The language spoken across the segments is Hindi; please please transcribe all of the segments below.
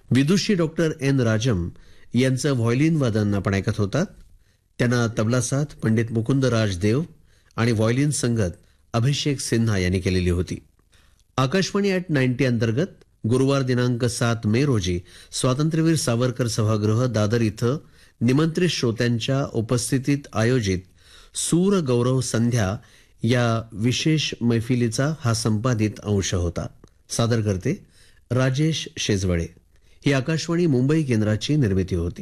विदुषी डॉक्टर एन राजम यांचं व्हायोलिन वादन आपण ऐकत होतात. त्यांना तबला साथ पंडित मुकुंदराज देव आणि व्हायोलिन संगत अभिषेक सिन्हा यांनी केलेली होती. आकाशवाणी ॲट 90 अंतर्गत गुरुवार दिनांक 7 मे रोजी स्वातंत्र्यवीर सावरकर सभागृह दादर इथं निमंत्रित श्रोत्यांच्या उपस्थितीत आयोजित सूर गौरव संध्या या विशेष मैफिलीचा हा संपादित अंश होता. सादर करते राजेश शेजवळे. ही आकाशवाणी मुंबई केंद्राची निर्मिती होती.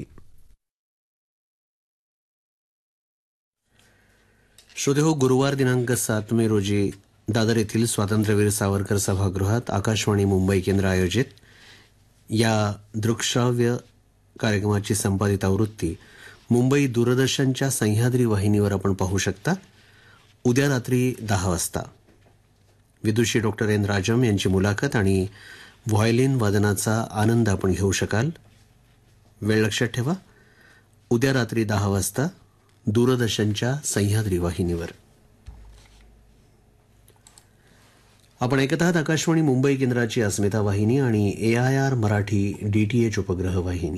श्रोतेहो, गुरुवार दिनांक 7 मे रोजी दादर येथील स्वातंत्र्यवीर सावरकर सभागृहात आकाशवाणी मुंबई केंद्र आयोजित या दृकश्राव्य कार्यक्रमाची संपादित आवृत्ती मुंबई दूरदर्शनच्या सह्याद्री वाहिनीवर आपण पाहू शकता. उद्या रात्री 10 वाजता विदुषी डॉक्टर एन राजम यांची मुलाखत आणि व्हायोलिन वादनाचा आनंद आपण घेऊ शकाल. वेळ लक्षात ठेवा, उद्या रात्री 10 वाजता दूरदर्शनच्या सह्याद्री वाहिनीवर. आपण ऐकत आहात आकाशवाणी मुंबई केंद्राची अस्मिता वाहिनी आणि AIR मराठी DTH उपग्रह वाहिनी.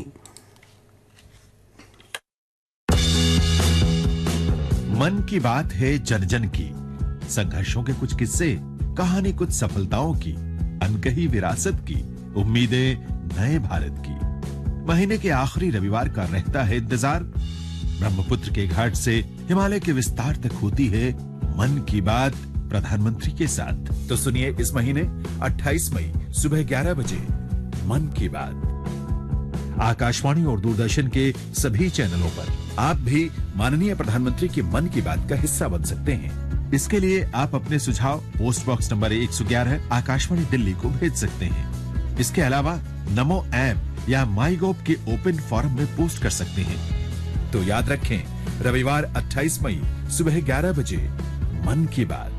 मन की बात है जन जन की, संघर्षों के कुछ किस्से, कहानी कुछ सफलताओं की, अनकही विरासत की, उम्मीदें नए भारत की. महीने के आखिरी रविवार का रहता है इंतजार. ब्रह्मपुत्र के घाट से हिमालय के विस्तार तक होती है मन की बात प्रधानमंत्री के साथ. तो सुनिए इस महीने 28 मई सुबह 11 बजे मन की बात. आकाशवाणी और दूरदर्शन के सभी चैनलों पर आप भी माननीय प्रधानमंत्री की मन की बात का हिस्सा बन सकते हैं. इसके लिए आप अपने सुझाव post box number 111 Akashvani Delhi को भेज सकते हैं. इसके अलावा नमो ऐप या माईगोव के ओपन फोरम में पोस्ट कर सकते हैं. तो याद रखें, रविवार 28 मई सुबह 11 बजे मन की बात.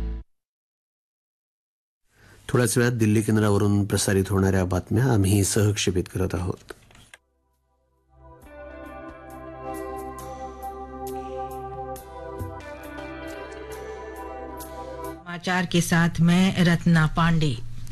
थोड्याच वेळात दिल्ली केंद्रावरून प्रसारित होणाऱ्या बातम्या आम्ही सहक्षेपित करत आहोत. समाचार के साथ मैं रत्ना पांडे.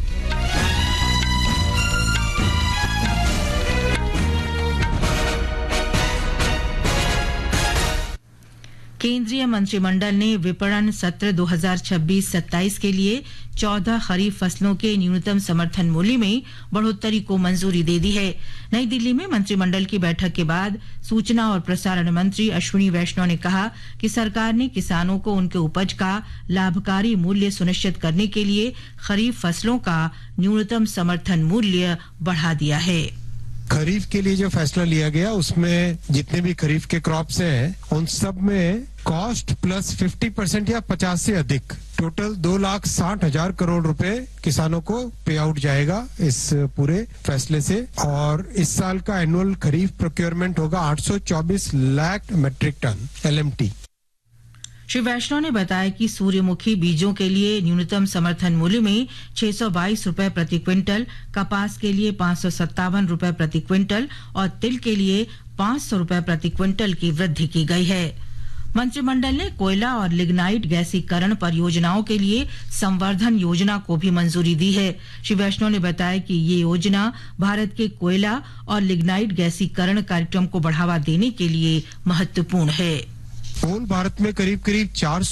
केंद्रीय मंत्रिमंडल ने विपणन सत्र 2026-27 के लिए 14 खरीफ फसलों के न्यूनतम समर्थन मूल्य में बढ़ोतरी को मंजूरी दे दी है. नई दिल्ली में मंत्रिमंडल की बैठक के बाद सूचना और प्रसारण मंत्री अश्विनी वैष्णव ने कहा कि सरकार ने किसानों को उनके उपज का लाभकारी मूल्य सुनिश्चित करने के लिए खरीफ फसलों का न्यूनतम समर्थन मूल्य बढ़ा दिया है. खरीफ के लिए जो फैसला लिया गया उसमें जितने भी खरीफ के क्रॉप्स हैं उन सब में कॉस्ट प्लस 50% या 50 से अधिक टोटल 2,60,000 करोड़ रुपए किसानों को पे आउट जाएगा इस पूरे फैसले से. और इस साल का एनुअल खरीफ प्रोक्योरमेंट होगा 824 lakh metric ton LMT. Shri वैष्णव ने बताया कि सूर्यमुखी बीजों के लिए न्यूनतम समर्थन मूल्य में 622 रुपए प्रति क्विंटल, कपास के लिए 557 रुपए प्रति क्विंटल और तिल के लिए 500 रुपए प्रति क्विंटल की वृद्धि की गई है. मंत्रिमंडल ने कोयला और लिग्नाइट गैसीकरण परियोजनाओं के लिए संवर्धन योजना को भी मंजूरी दी है. श्री वैष्णव ने बताया कि ये योजना भारत के कोयला और लिग्नाइट गैसीकरण कार्यक्रम को बढ़ावा देने के लिए महत्वपूर्ण है. पूर्ण भारत में करीब 400